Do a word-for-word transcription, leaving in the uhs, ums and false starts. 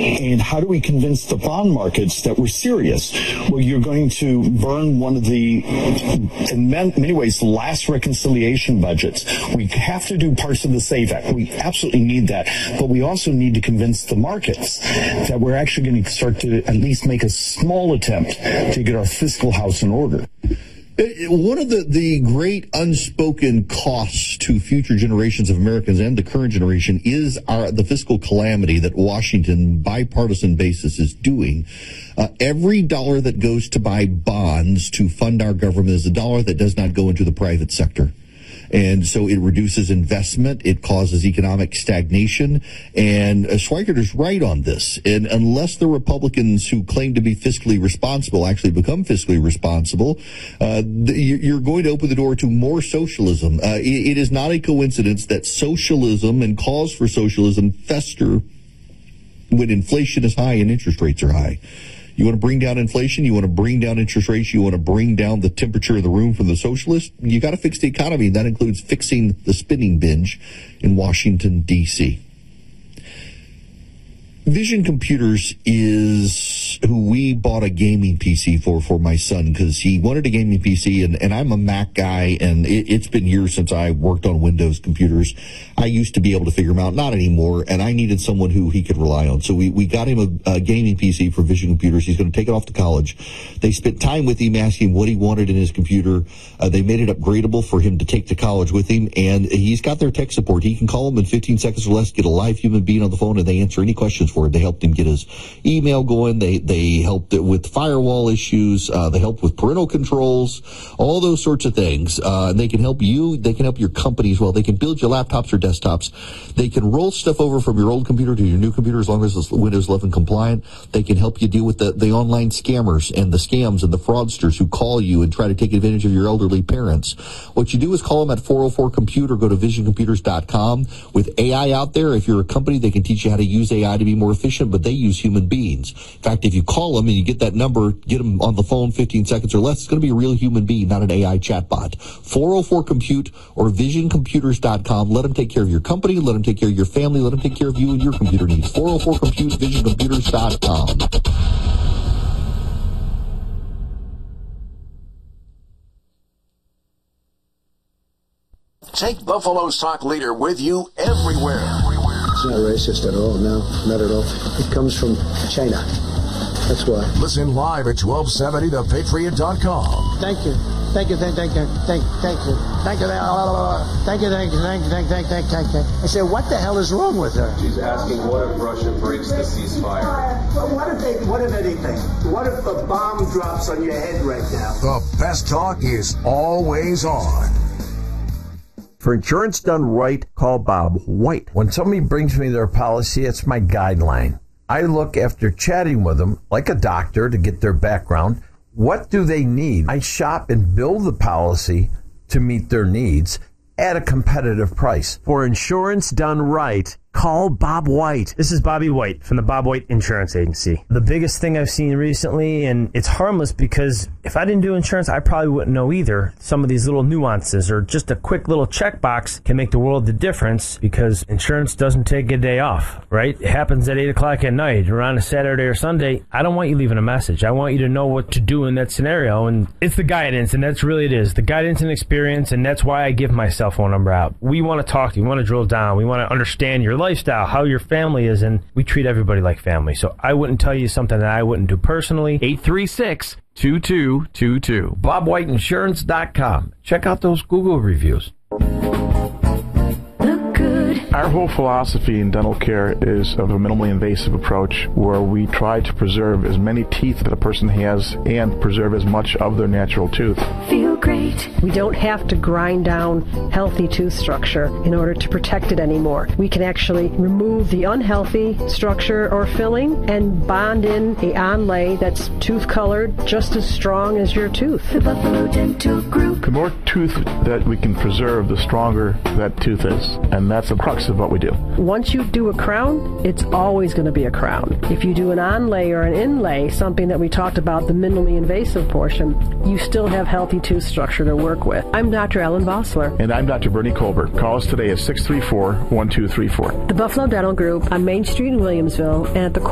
And how do we convince the bond markets that we're serious? Well, you're going to burn one of the, in many ways, last reconciliation budgets. We have to do parts of the SAVE Act. We absolutely need that. But we also need to convince the markets that we're actually going to start to at least make a small attempt to get our fiscal house in order. One of the, the great unspoken costs to future generations of Americans and the current generation is our, the fiscal calamity that Washington, bipartisan basis, is doing. Uh, every dollar that goes to buy bonds to fund our government is a dollar that does not go into the private sector. And so it reduces investment. It causes economic stagnation. And uh, Schweikert's right on this. And unless the Republicans who claim to be fiscally responsible actually become fiscally responsible, uh, th- you're going to open the door to more socialism. Uh, it, it is not a coincidence that socialism and calls for socialism fester when inflation is high and interest rates are high. You want to bring down inflation, you want to bring down interest rates, you want to bring down the temperature of the room for the socialists, you got to fix the economy, and that includes fixing the spending binge in Washington, D C Vision Computers is who we bought a gaming P C for, for my son, because he wanted a gaming P C, and, and I'm a Mac guy, and it, it's been years since I worked on Windows computers. I used to be able to figure them out, not anymore, and I needed someone who he could rely on. So we, we got him a, a gaming P C for Vision Computers. He's going to take it off to college. They spent time with him asking what he wanted in his computer. Uh, they made it upgradable for him to take to college with him, and he's got their tech support. He can call them in fifteen seconds or less, get a live human being on the phone, and they answer any questions for it. They helped him get his email going. They they helped with firewall issues. Uh, they helped with parental controls, all those sorts of things. Uh, and they can help you. They can help your company as well. They can build your laptops or desktops. They can roll stuff over from your old computer to your new computer as long as it's Windows eleven compliant. They can help you deal with the, the online scammers and the scams and the fraudsters who call you and try to take advantage of your elderly parents. What you do is call them at four oh four computer. Go to vision computers dot com. With A I out there, if you're a company, they can teach you how to use A I to be more efficient, but they use human beings. In fact, if you call them and you get that number, get them on the phone fifteen seconds or less, it's going to be a real human being, not an A I chatbot. four oh four compute or vision computers dot com. Let them take care of your company. Let them take care of your family. Let them take care of you and your computer needs. four oh four compute, vision computers dot com. Take Buffalo's talk leader with you everywhere. It's not racist at all, no, not at all. It comes from China. That's why. Listen live at twelve seventy the patriot dot com. Thank you. Thank you, thank, thank you, thank, thank you, thank you, thank you, thank you, thank you, thank, thank, thank, thank you. I said, what the hell is wrong with her? She's asking, what if Russia breaks the ceasefire? Well, what if they, what if anything? What if a bomb drops on your head right now? The best talk is always on. For insurance done right, call Bob White. When somebody brings me their policy, it's my guideline. I look after chatting with them like a doctor to get their background. What do they need? I shop and build the policy to meet their needs at a competitive price. For insurance done right, call Bob White. This is Bobby White from the Bob White Insurance Agency. The biggest thing I've seen recently, and it's harmless because if I didn't do insurance, I probably wouldn't know either. Some of these little nuances or just a quick little checkbox can make the world of difference because insurance doesn't take a day off, right? It happens at eight o'clock at night or on a Saturday or Sunday. I don't want you leaving a message. I want you to know what to do in that scenario, and it's the guidance, and that's really it is. The guidance and experience, and that's why I give my cell phone number out. We want to talk to you. We want to drill down. We want to understand your lifestyle, how your family is, and we treat everybody like family. So I wouldn't tell you something that I wouldn't do personally. eight three six, two two two two. bob white insurance dot com. Check out those Google reviews. Our whole philosophy in dental care is of a minimally invasive approach where we try to preserve as many teeth that a person has and preserve as much of their natural tooth. Feel great. We don't have to grind down healthy tooth structure in order to protect it anymore. We can actually remove the unhealthy structure or filling and bond in a onlay that's tooth colored just as strong as your tooth. The Buffalo Dental Group. The more tooth that we can preserve, the stronger that tooth is. And that's the crux of what we do. Once you do a crown, it's always going to be a crown. If you do an onlay or an inlay, something that we talked about, the minimally invasive portion, you still have healthy tooth structure to work with. I'm Doctor Ellen Vossler. And I'm Doctor Bernie Colbert. Call us today at six three four, one two three four. The Buffalo Dental Group on Main Street in Williamsville and at the